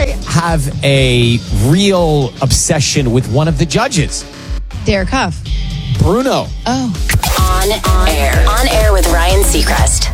I have a real obsession with one of the judges, Derek Huff. Bruno. Oh. On air with Ryan Seacrest.